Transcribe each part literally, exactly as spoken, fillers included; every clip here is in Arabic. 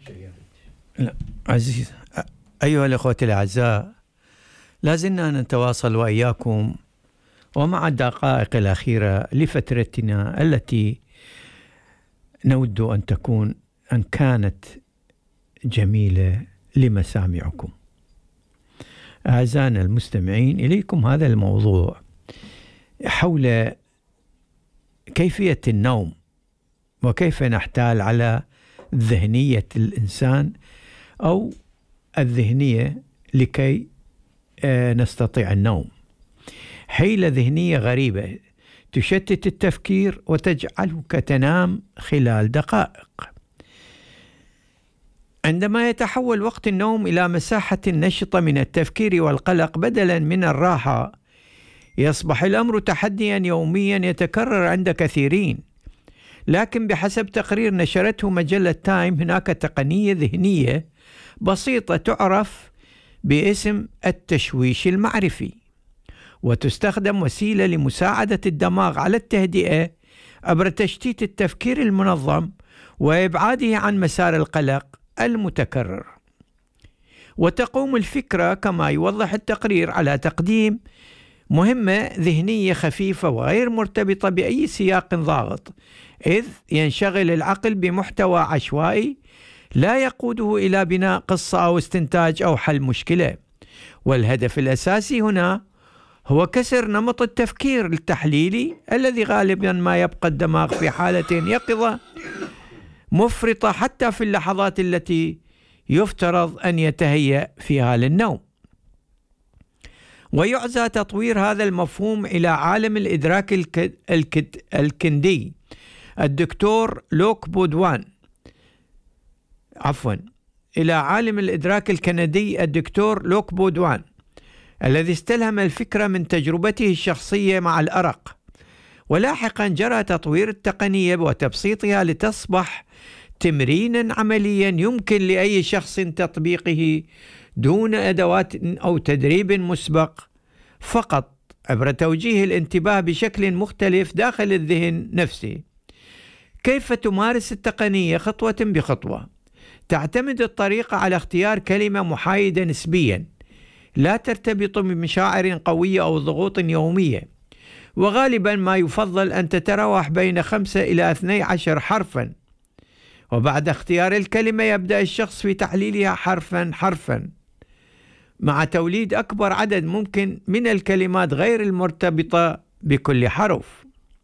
لا عزيز، أيها الأخوة الأعزاء، لازلنا نتواصل وإياكم ومع الدقائق الأخيرة لفترتنا التي نود أن تكون أن كانت جميلة لمسامعكم. أعزائنا المستمعين، إليكم هذا الموضوع حول كيفية النوم وكيف نحتال على ذهنية الإنسان أو الذهنية لكي نستطيع النوم. حيلة ذهنية غريبة تشتت التفكير وتجعلك تنام خلال دقائق. عندما يتحول وقت النوم إلى مساحة نشطة من التفكير والقلق بدلا من الراحة، يصبح الأمر تحديا يوميا يتكرر عند كثيرين. لكن بحسب تقرير نشرته مجلة تايم، هناك تقنية ذهنية بسيطة تعرف باسم التشويش المعرفي، وتستخدم وسيلة لمساعدة الدماغ على التهدئة عبر تشتيت التفكير المنظم وإبعاده عن مسار القلق المتكرر. وتقوم الفكرة كما يوضح التقرير على تقديم مهمة ذهنية خفيفة وغير مرتبطة بأي سياق ضاغط، إذ ينشغل العقل بمحتوى عشوائي لا يقوده إلى بناء قصة أو استنتاج أو حل مشكلة. والهدف الأساسي هنا هو كسر نمط التفكير التحليلي الذي غالبا ما يبقى الدماغ في حالة يقظة مفرطة حتى في اللحظات التي يفترض أن يتهيأ فيها للنوم. ويعزى تطوير هذا المفهوم إلى عالم الإدراك الكندي الدكتور لوك بودوان عفوا إلى عالم الإدراك الكندي الدكتور لوك بودوان الذي استلهم الفكرة من تجربته الشخصية مع الأرق. ولاحقا جرى تطوير التقنية وتبسيطها لتصبح تمرينا عمليا يمكن لأي شخص تطبيقه دون أدوات أو تدريب مسبق، فقط عبر توجيه الانتباه بشكل مختلف داخل الذهن نفسه. كيف تمارس التقنية؟ خطوة بخطوة. تعتمد الطريقة على اختيار كلمة محايدة نسبيا لا ترتبط بمشاعر قوية أو ضغوط يومية، وغالبا ما يفضل أن تتراوح بين خمسة إلى اثني عشر حرفا. وبعد اختيار الكلمة يبدأ الشخص في تحليلها حرفا حرفا مع توليد أكبر عدد ممكن من الكلمات غير المرتبطة بكل حرف.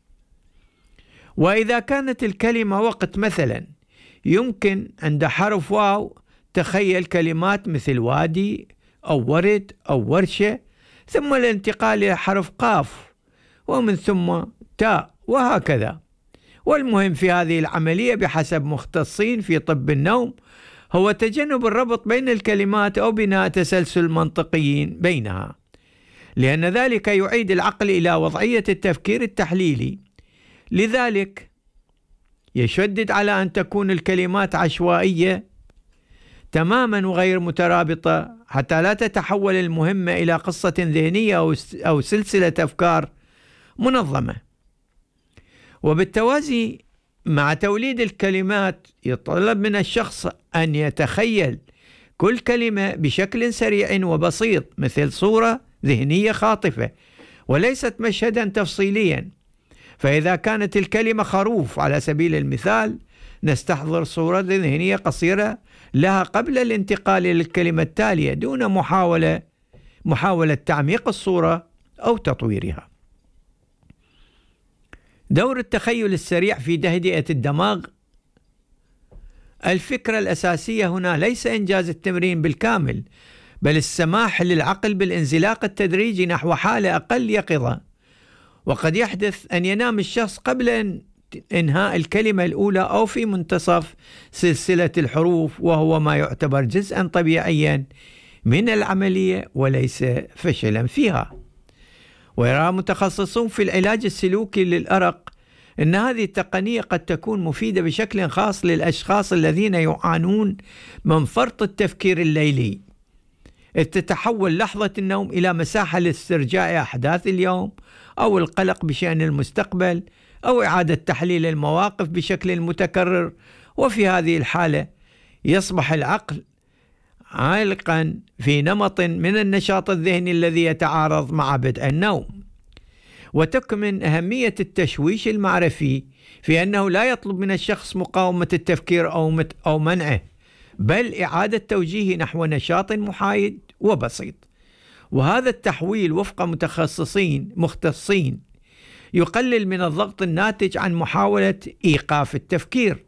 وإذا كانت الكلمة وقت مثلا، يمكن عند حرف واو تخيل كلمات مثل وادي أو ورد أو ورشة، ثم الانتقال إلى حرف قاف ومن ثم تاء وهكذا. والمهم في هذه العملية بحسب مختصين في طب النوم هو تجنب الربط بين الكلمات أو بناء تسلسل منطقي بينها، لأن ذلك يعيد العقل إلى وضعية التفكير التحليلي. لذلك يشدد على أن تكون الكلمات عشوائية تماما وغير مترابطة حتى لا تتحول المهمة إلى قصة ذهنية أو سلسلة أفكار منظمة. وبالتوازي مع توليد الكلمات يطلب من الشخص أن يتخيل كل كلمة بشكل سريع وبسيط مثل صورة ذهنية خاطفة وليست مشهدا تفصيليا. فإذا كانت الكلمة خروف على سبيل المثال، نستحضر صورة ذهنية قصيرة لها قبل الانتقال للكلمة التالية دون محاولة محاولة تعميق الصورة أو تطويرها. دور التخيل السريع في تهدئة الدماغ. الفكرة الأساسية هنا ليس إنجاز التمرين بالكامل، بل السماح للعقل بالانزلاق التدريجي نحو حالة أقل يقظة. وقد يحدث أن ينام الشخص قبل إنهاء الكلمة الأولى أو في منتصف سلسلة الحروف، وهو ما يعتبر جزءا طبيعيا من العملية وليس فشلا فيها. ويرى متخصصون في العلاج السلوكي للأرق أن هذه التقنية قد تكون مفيدة بشكل خاص للأشخاص الذين يعانون من فرط التفكير الليلي، إذ تتحول لحظة النوم إلى مساحة لاسترجاع أحداث اليوم أو القلق بشأن المستقبل أو إعادة تحليل المواقف بشكل متكرر. وفي هذه الحالة يصبح العقل عالقا في نمط من النشاط الذهني الذي يتعارض مع بدء النوم. وتكمن أهمية التشويش المعرفي في أنه لا يطلب من الشخص مقاومة التفكير أو أو منعه، بل إعادة توجيهه نحو نشاط محايد وبسيط. وهذا التحويل وفق متخصصين مختصين يقلل من الضغط الناتج عن محاولة إيقاف التفكير،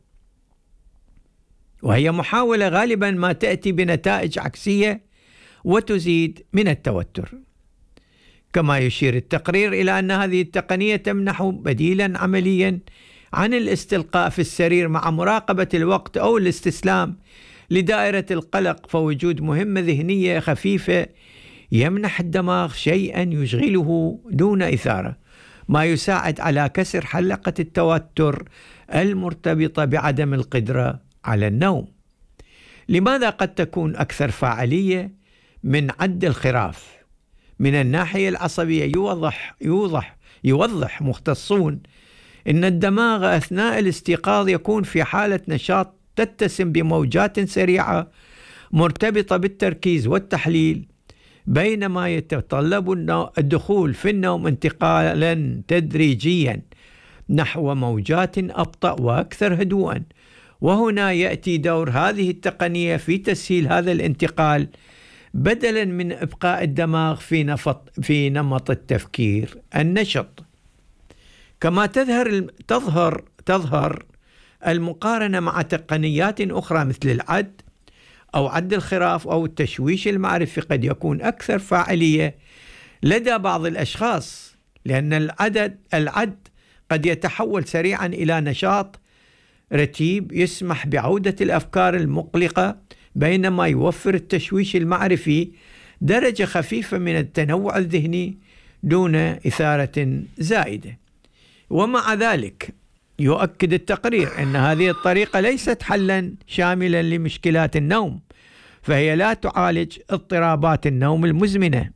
وهي محاولة غالبا ما تأتي بنتائج عكسية وتزيد من التوتر. كما يشير التقرير إلى أن هذه التقنية تمنح بديلا عمليا عن الاستلقاء في السرير مع مراقبة الوقت أو الاستسلام لدائرة القلق، فوجود مهمة ذهنية خفيفة يمنح الدماغ شيئا يشغله دون إثارة، ما يساعد على كسر حلقة التوتر المرتبطة بعدم القدرة على النوم. لماذا قد تكون أكثر فاعلية من عد الخراف؟ من الناحية العصبية يوضح يوضح يوضح مختصون إن الدماغ أثناء الاستيقاظ يكون في حالة نشاط تتسم بموجات سريعة مرتبطة بالتركيز والتحليل، بينما يتطلب الدخول في النوم انتقالا تدريجيا نحو موجات أبطأ وأكثر هدوءا. وهنا يأتي دور هذه التقنية في تسهيل هذا الانتقال بدلا من إبقاء الدماغ في نفط في نمط التفكير النشط. كما تظهر تظهر تظهر المقارنة مع تقنيات أخرى مثل العد أو عد الخراف أو التشويش المعرفي قد يكون أكثر فاعلية لدى بعض الأشخاص، لأن العدد العد قد يتحول سريعا إلى نشاط رتيب يسمح بعودة الأفكار المقلقة، بينما يوفر التشويش المعرفي درجة خفيفة من التنوع الذهني دون إثارة زائدة. ومع ذلك يؤكد التقرير أن هذه الطريقة ليست حلا شاملا لمشكلات النوم، فهي لا تعالج اضطرابات النوم المزمنة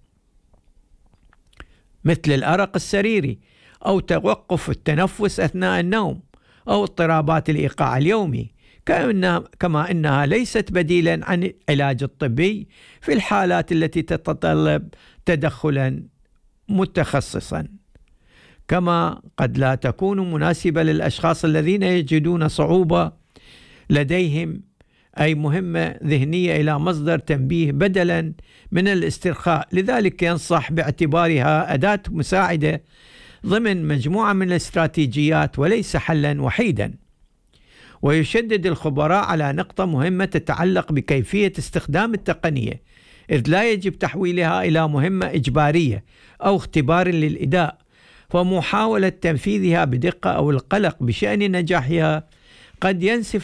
مثل الأرق السريري أو توقف التنفس أثناء النوم أو اضطرابات الإيقاع اليومي، كما أنها ليست بديلا عن العلاج الطبي في الحالات التي تتطلب تدخلا متخصصا. كما قد لا تكون مناسبة للأشخاص الذين يجدون صعوبة لديهم أي مهمة ذهنية إلى مصدر تنبيه بدلا من الاسترخاء، لذلك ينصح باعتبارها أداة مساعدة ضمن مجموعة من الاستراتيجيات وليس حلا وحيدا. ويشدد الخبراء على نقطة مهمة تتعلق بكيفية استخدام التقنية، إذ لا يجب تحويلها إلى مهمة إجبارية أو اختبار للإداء، فمحاولة تنفيذها بدقة أو القلق بشأن نجاحها قد ينسف